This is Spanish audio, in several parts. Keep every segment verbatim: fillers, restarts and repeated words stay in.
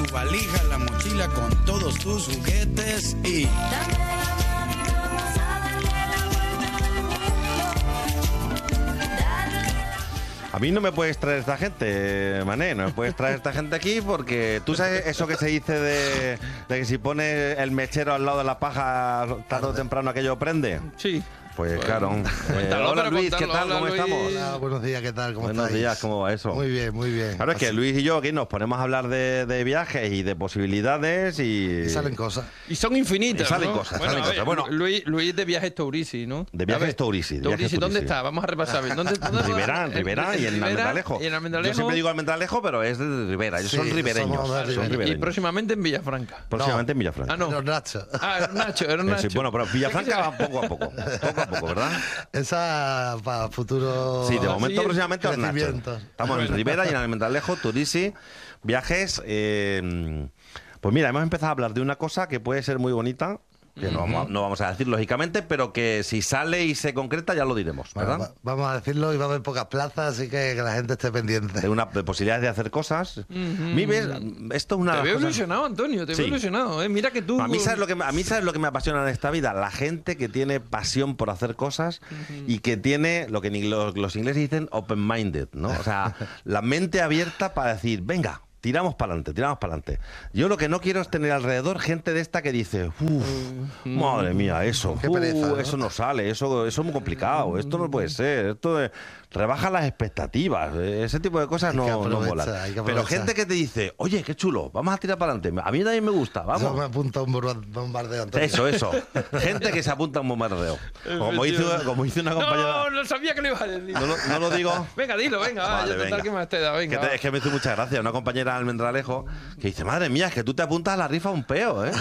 tu valija, la mochila con todos tus juguetes y... A mí no me puedes traer esta gente, Mané, no me puedes traer esta gente aquí porque tú sabes eso que se dice de, de que si pones el mechero al lado de la paja, tarde o temprano aquello prende. Sí. Pues bueno, claro. Eh, hola Luis, ¿qué tal? Hola, ¿Cómo Luis. estamos? Hola, buenos días, ¿qué tal? ¿Cómo Buenos estáis? días, ¿cómo va eso? Muy bien, muy bien. Claro, es que Luis y yo aquí nos ponemos a hablar de, de viajes y de posibilidades y... Y salen cosas. Y son infinitas, Y salen ¿no? cosas, bueno, salen a ver, cosas. Bueno, Luis, Luis de viajes Tourisi, ¿no? De viajes A ver, Tourisi, de Tourisi, viajes ¿dónde Tourisi. está? Vamos a repasar. ¿Dónde, dónde Rivera, en Rivera y en Almendalejo. Y en Almendalejo. Yo siempre digo Almendalejo, pero es de Rivera. Ellos Sí, son ribereños. somos de Son Rivera. Y ribereños. próximamente en Villafranca. Próximamente en Villafranca. Ah, no. Los Nacho. Ah, era Nacho, era Eh, Nacho. sí, bueno, pero Villafranca va poco a poco. Poco a poco, ¿verdad? Esa para futuro. Sí, de momento sí, próximamente los Nachos. crecimientos. Estamos en Rivera y en Almendalejo, Tourisi, viajes. eh, pues mira, hemos empezado a hablar de una cosa que puede ser muy bonita, que no, vamos a, no vamos a decir lógicamente, pero que si sale y se concreta ya lo diremos, ¿verdad? Bueno, va- vamos a decirlo y va a haber pocas plazas, así que que la gente esté pendiente. De una de posibilidades de hacer cosas. Mi, ¿ves? Esto es una Te de veo las cosas- ilusionado, Antonio, te Sí. veo ilusionado. ¿eh? Mira que tú... A mí, ¿sabes lo que, me- a mí sabes lo que me apasiona en esta vida, la gente que tiene pasión por hacer cosas y que tiene lo que ni los, los ingleses dicen open-minded, ¿no? O sea, la mente abierta para decir, venga, tiramos para adelante, tiramos para adelante. Yo lo que no quiero es tener alrededor gente de esta que dice, uff, madre mía, eso, Qué uh, pereza, ¿no? eso no sale, eso, eso es muy complicado, esto no puede ser, esto de- rebaja las expectativas, ese tipo de cosas Hay que no, no aprovechar, molan. hay que Pero aprovechar. gente que te dice, oye, qué chulo, vamos a tirar para adelante, a mí también me gusta, vamos. Eso me apunta a un borba- bombardeo, Antonio. Eso, eso. Gente que se apunta a un bombardeo. Como hizo, como hizo una compañera. No, no sabía que lo ibas a decir. No, lo- no lo digo. Venga, dilo, venga, va, Vale, ya total venga. que más te da, venga. Que te- va. es que me hizo mucha gracia. Una compañera de Almendralejo que dice: madre mía, es que tú te apuntas a la rifa un peo, ¿eh?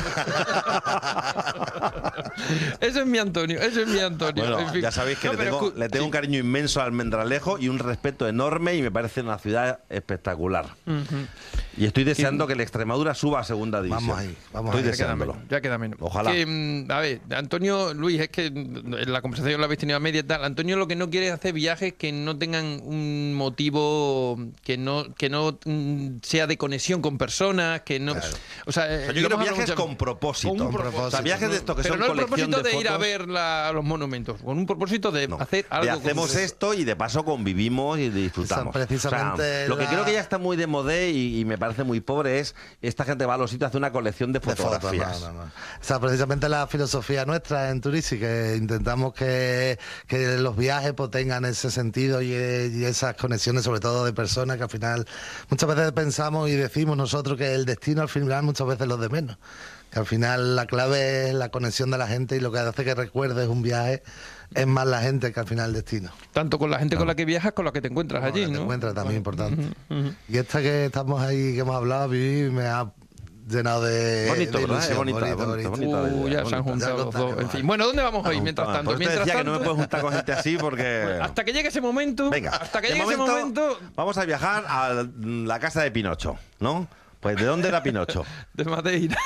Ese es mi Antonio, ese es mi Antonio. Bueno, En fin. ya sabéis que No, le, pero tengo, escu- le tengo sí. un cariño inmenso a Almendralejo y un respeto enorme y me parece una ciudad espectacular. Y estoy deseando que el Extremadura suba a segunda división. Vamos ahí, vamos estoy ahí. Ya queda deseándolo. menos, ya queda menos. Ojalá. Que, mm, a ver, Antonio, Luis, es que mm, en la conversación la habéis tenido a media y tal. Antonio lo que no quiere es hacer viajes que no tengan un motivo, que no que no mm, sea de conexión con personas, que no... O sea, eh, O sea, yo lo quiero hemos hablado viajes muchas- con propósito. Con un Con propósito. O sea, viajes de estos que Pero son no el colección propósito de, de ir a fotos. ver la- los monumentos, con un propósito de No, hacer de algo. hacemos concreto. esto y de paso convivimos y disfrutamos. Esa precisamente O sea, lo que la- creo que ya está muy de modé y, y me parece muy pobre es esta gente va a los sitios a hacer una colección de De fotos, fotografías. no, no, no. O sea, precisamente la filosofía nuestra en Tourisi, que intentamos que, que los viajes pues, tengan ese sentido y, eh, y esas conexiones, sobre todo de personas, que al final muchas veces pensamos y decimos nosotros que el destino al final muchas veces los de menos. Que al final la clave es la conexión de la gente y lo que hace que recuerdes un viaje es más la gente que al final el destino. Tanto con la gente con la que viajas, con la que te encuentras Como allí, la que ¿no? te encuentras también importante. Ujú, ujú. Y esta que estamos ahí, que hemos hablado, Vivi, me ha llenado de Bonito, de ¿verdad? Es ilusión. bonito, es bonito, bonito. Bonita la Uh, idea, ya se han bonita. juntado Ya los contaré, dos. En vale. fin, bueno, ¿dónde vamos hoy? Mientras Por tanto, eso te mientras decía tanto, que no me puedo juntar con gente así porque... hasta que llegue ese momento, Venga, hasta que de llegue ese momento vamos a viajar a la casa de Pinocho, ¿no? Pues ¿de dónde era Pinocho? de Madeira.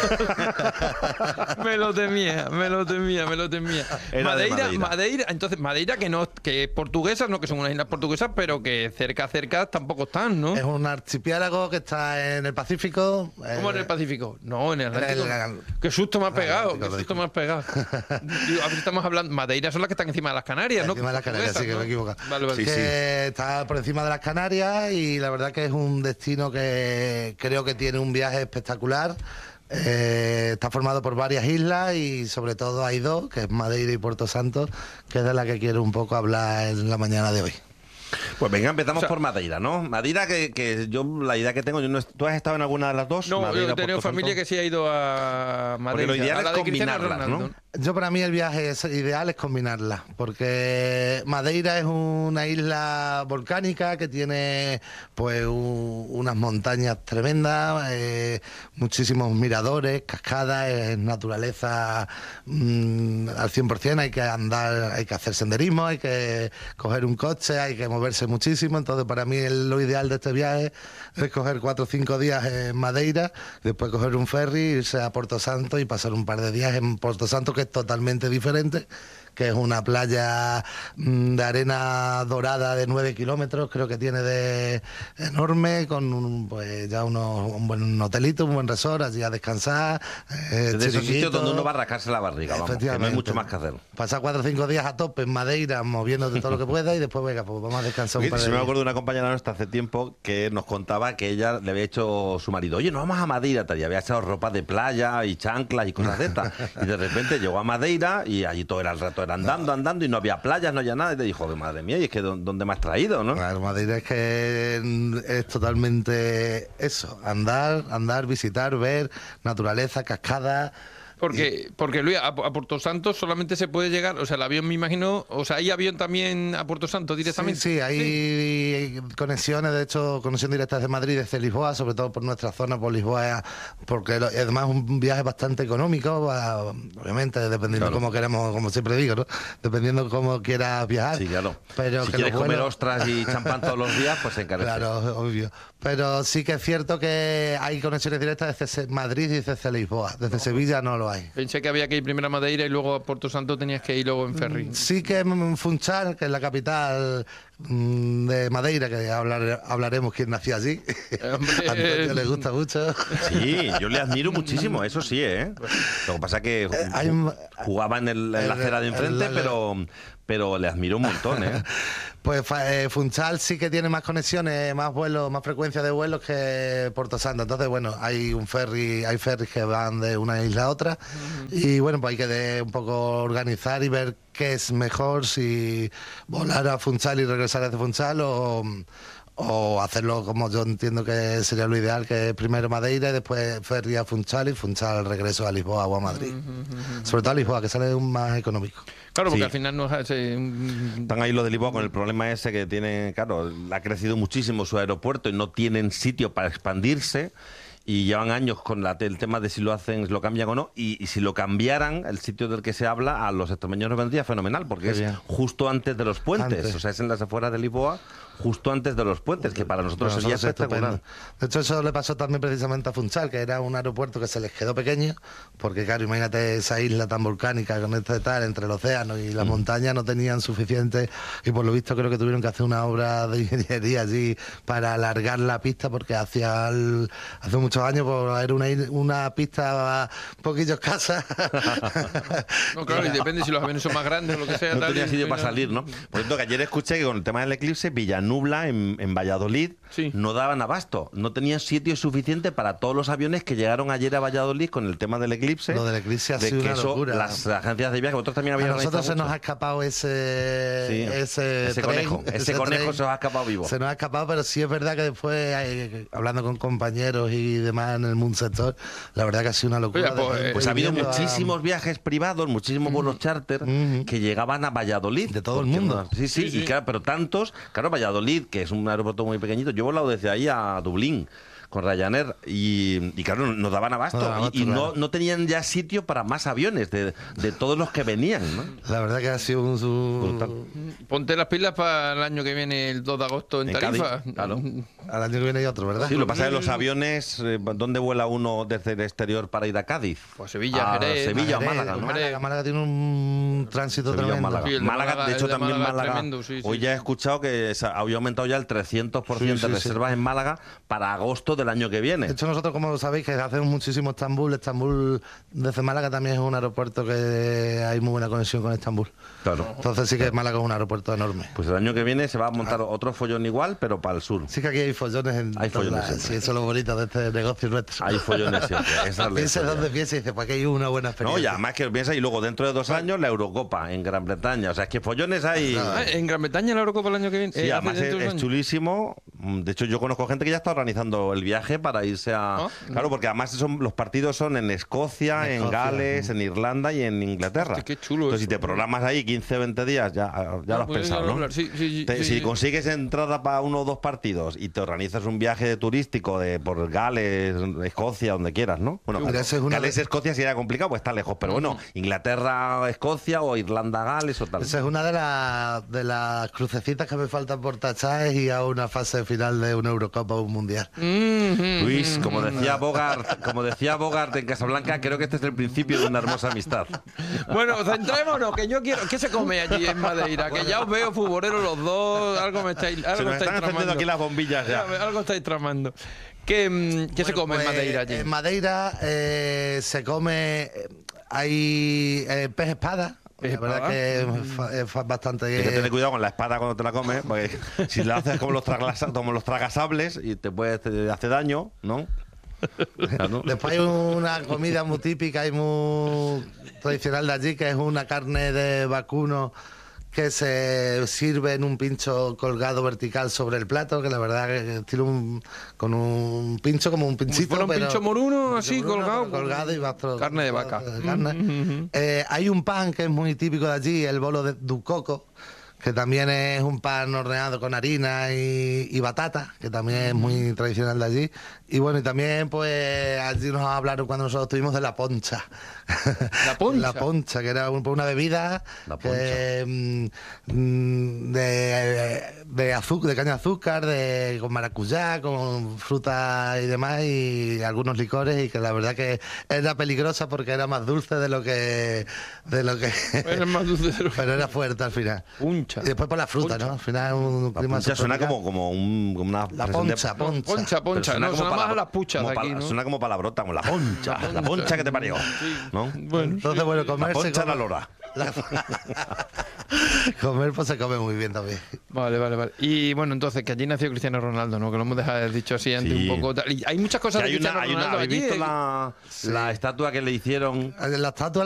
me lo temía, me lo temía, me lo temía. Era de Madeira, Madeira. Madeira, entonces Madeira que no que es portuguesa, no que son unas islas portuguesas, pero que cerca cerca tampoco están, ¿no? Es un archipiélago que está en el Pacífico. ¿Cómo en el Pacífico? No, en el en el- Atlántico. Qué susto me has pegado, qué Atlántico, susto me has pegado. Digo, a ver si estamos hablando. Madeira son las que están encima de las Canarias, ¿no? Encima de las Canarias, sí, que me he equivoco. equivocado. Vale, vale. Sí, que está por encima de las Canarias y la verdad que es un destino que creo que tiene un viaje espectacular. Eh, está formado por varias islas y sobre todo hay dos, que es Madeira y Puerto Santo, que es de la que quiero un poco hablar en la mañana de hoy. Pues venga, empezamos O sea, por Madeira, ¿no? Madeira, que, que yo, la idea que tengo, yo no, est- ¿tú has estado en alguna de las dos? No, Madeira, yo he tenido Puerto familia Santo. que sí ha ido a Madeira. lo ideal a es la de Cristiano combinarlas, ¿no? Ronaldo. Yo para mí el viaje es ideal es combinarla, porque Madeira es una isla volcánica que tiene pues u- unas montañas tremendas, eh, muchísimos miradores, cascadas, es naturaleza mm, al cien por ciento, hay que andar, hay que hacer senderismo, hay que coger un coche, hay que moverse muchísimo, entonces para mí el- lo ideal de este viaje es coger cuatro o cinco días en Madeira, después coger un ferry, irse a Puerto Santo y pasar un par de días en Puerto Santo, que es totalmente diferente, que es una playa mm, de arena dorada de nueve kilómetros, creo que tiene de enorme, con un, pues ya unos, un buen hotelito, un buen resort, allí a descansar. Eh, de esos sitios chiringuito. donde uno va a rascarse la barriga, vamos, que no hay mucho más que hacer. Pasar cuatro o cinco días a tope en Madeira, moviéndote todo lo que pueda y después, venga, pues vamos a descansar un par de Sí, me días. acuerdo de una compañera nuestra hace tiempo que nos contaba que ella le había hecho su marido, oye, no vamos a Madeira, tal, y había echado ropa de playa y chanclas y cosas de estas. Y de repente llegó a Madeira y allí todo era el rato era andando, andando y no había playas, no había nada. Y le dijo, madre mía, y es que ¿dónde me has traído, no? Claro, Madeira es que es totalmente eso, andar, andar, visitar, ver naturaleza, cascadas. Porque, porque Luis, a, a Puerto Santo solamente se puede llegar, o sea, el avión me imagino, o sea, ¿hay avión también a Puerto Santo directamente? Sí, sí, hay sí. conexiones, de hecho, conexión directa desde Madrid, desde Lisboa, sobre todo por nuestra zona, por Lisboa, porque lo, además es un viaje bastante económico, obviamente, dependiendo claro. cómo queremos, como siempre digo, ¿no? Dependiendo cómo quieras viajar. Sí, claro. Pero si que quieres lo bueno... comer ostras y champán todos los días, pues se encarece. Claro, obvio. Pero sí que es cierto que hay conexiones directas desde Madrid y desde Lisboa. Desde Sevilla no lo hay. Pensé que había que ir primero a Madeira y luego a Puerto Santo tenías que ir luego en ferry. Sí que en Funchal, que es la capital mm, de Madeira, que hablar, hablaremos quién nació allí. Hombre. A Antonio le gusta mucho. Sí, yo le admiro muchísimo, eso sí, ¿eh? Lo que pasa es que Eh, hay un- jugaba en, el- en la el- acera de enfrente, el- pero, pero le admiro un montón, ¿eh? Pues eh, Funchal sí que tiene más conexiones, más vuelos, más frecuencia de vuelos que Puerto Santo. Entonces, bueno, hay un ferry, hay ferries que van de una isla a otra. Y bueno, pues hay que de, un poco organizar y ver qué es mejor, si volar a Funchal y regresar desde Funchal o, o hacerlo como yo entiendo que sería lo ideal, que es primero Madeira y después ferry a Funchal y Funchal regreso a Lisboa o a Madrid. Sobre todo a Lisboa, que sale un más económico. Claro, porque Sí. al final no hace... un- Están ahí los de Lisboa con el problema ese que tiene, claro, ha crecido muchísimo su aeropuerto y no tienen sitio para expandirse y llevan años con la, el tema de si lo hacen, si lo cambian o no, y, y si lo cambiaran, el sitio del que se habla, a los extremeños nos vendría fenomenal, porque Qué es bien. justo antes de los puentes, Antes. o sea, es en las afueras de Lisboa, justo antes de los puentes, que para nosotros Para sería nosotros es espectacular. estupendo. De hecho, eso le pasó también precisamente a Funchal, que era un aeropuerto que se les quedó pequeño, porque claro, imagínate esa isla tan volcánica con este tal, entre el océano y las montañas no tenían suficiente, y por lo visto creo que tuvieron que hacer una obra de ingeniería allí para alargar la pista, porque hacía el- hace muchos años pues, era una, is- una pista un poquillo escasa. No, claro, y depende si los aviones son más grandes o lo que sea. No tal, tenía y- sitio para salir, ¿no? Por cierto, que ayer escuché que con el tema del eclipse, Villanubla, en, en Valladolid, Sí. no daban abasto. No tenían sitio suficiente para todos los aviones que llegaron ayer a Valladolid con el tema del eclipse. Lo del eclipse ha de sido que una eso, locura. Las agencias de viaje, vosotros también A habéis nosotros se organizado nos ha mucho. escapado ese, Sí, ese, ese tren, conejo, ese conejo tren. se os ha escapado vivo. Se nos ha escapado, pero sí es verdad que después, eh, hablando con compañeros y demás en el mundo sector, la verdad que ha sido una locura. Oye, pues, de gente eh, Pues ha habido viniendo a- muchísimos viajes privados, muchísimos vuelos charter Ujú. que llegaban a Valladolid. De todo el Porque mundo. no- Sí, sí, Sí, sí. y claro, pero tantos, claro, Valladolid, que es un aeropuerto muy pequeñito, yo he volado desde ahí a Dublín con Ryanair y, y claro, nos daban abasto, No daban abasto, y, y no, claro. no tenían ya sitio para más aviones de, de todos los que venían, ¿no? La verdad que ha sido un... su- Brutal. Ponte las pilas para el año que viene, el dos de agosto en, En Cádiz, Tarifa. claro. Al año que viene hay otro, ¿verdad? Sí, lo que pasa es que los aviones, eh, ¿dónde vuela uno desde el exterior para ir a Cádiz? Pues Sevilla, A Jerez, Sevilla o Jerez, Málaga, ¿no? Málaga, Málaga tiene un tránsito Sevilla o tremendo. Málaga. Sí, el de Málaga, Málaga- de hecho, el de también Málaga Málaga. tremendo, sí, sí. Hoy ya he escuchado que se había aumentado ya el trescientos por ciento Sí, sí, de sí. reservas en Málaga para agosto del año que viene. De hecho, nosotros, como sabéis, que hacemos muchísimo Estambul. Estambul, desde Málaga, también es un aeropuerto que hay muy buena conexión con Estambul. Claro. Entonces sí que Málaga es un aeropuerto enorme. Pues el año que viene se va a montar otro follón igual, pero para el sur. Sí que aquí hay follones en Hay todas follones las- siempre. Sí, eso es lo bonito de este negocio nuestro. Hay follones siempre. Esa es la Piensa historia. donde piensa y dice, pues aquí hay una buena No, experiencia. ya más que piensa y luego dentro de dos años la Eurocopa en Gran Bretaña. O sea, es que follones hay. Ah, en Gran Bretaña la Eurocopa el año que viene. Sí, eh, hace además dentro es, de dos es años. chulísimo. De hecho, yo conozco gente que ya está organizando el viaje para irse a... Ah. Claro, porque además son, los partidos son en Escocia, En en Escocia, Gales, en Irlanda y en Inglaterra. Hostia, qué chulo Entonces, eso. si te programas ahí quince o veinte días, ya, ya Ah, lo has pues pensado, ya ¿no? hablar, sí, sí, sí, Te- sí, si sí. consigues entrada para uno o dos partidos y te organizas un viaje turístico de por Gales, Escocia, donde quieras, ¿no? Bueno, Mira, esa es una Gales, de- Escocia sería complicado, pues está lejos, pero bueno, Inglaterra, Escocia o Irlanda, Gales o tal. Esa es una de, las de las crucecitas que me faltan por tachar y a una fase final de una Eurocopa o un Mundial. Mm-hmm. Luis, como decía Bogart, como decía Bogart en Casablanca, creo que este es el principio de una hermosa amistad. Bueno, centrémonos, que yo quiero... ¿Qué se come allí en Madeira? Que ya os veo futboleros los dos, algo me estáis, algo Se nos estáis están encendiendo tramando. aquí las bombillas ya. Algo estáis tramando. ¿Qué, mm, ¿qué se come Pues, en Madeira allí? En Madeira eh, se come, eh, hay eh, pez espada. ¿Pez La verdad espada? que es, fa- es fa- bastante... Hay que tener cuidado con la espada cuando te la comes, porque si la haces como los, traglasa- como los tragasables y te puede te hace daño, ¿no? Claro. Después hay una comida muy típica y muy tradicional de allí, que es una carne de vacuno que se sirve en un pincho colgado vertical sobre el plato, que la verdad que tiene un, con un pincho como un Como si pinchito. fuera un pero- pincho moruno, un así, pincho moruno, colgado. pero colgado y vas todo- Carne de vaca. de carne. Mm, mm, Eh, hay un pan que es muy típico de allí, el bolo de ducoco, que también es un pan horneado con harina y, y batata, que también es muy tradicional de allí. Y bueno, y también pues allí nos hablaron cuando nosotros estuvimos de la poncha. ¿La poncha? La poncha, que era un- una bebida La que, mm, mm, de, de, azúcar, de caña de azúcar, de, con maracuyá, con fruta y demás, y algunos licores, y que la verdad que era peligrosa porque era más dulce de lo que... De lo que Era más dulce de lo que- pero era fuerte al final. Puncha. Y después por la fruta, ¿no? Al final es un La clima poncha suena subtropical. como, como, un, como una La expresión de- poncha, No, poncha. poncha, pero poncha. No, suena más a las puchas de como aquí, pala- ¿no? Suena como palabrota, como la poncha, la poncha que te parió, ¿no? Bueno, Entonces, bueno, La comer se poncha de la come- lora. la- comer pues se come muy bien también. vale, vale, vale. Y bueno, entonces, que allí nació Cristiano Ronaldo, ¿no? Que lo hemos dejado dicho así antes Sí. un poco. tal. Y hay muchas Que cosas de hay Cristiano una, hay una, Ronaldo ¿habéis allí. visto eh, la, la estatua que le hicieron? La estatua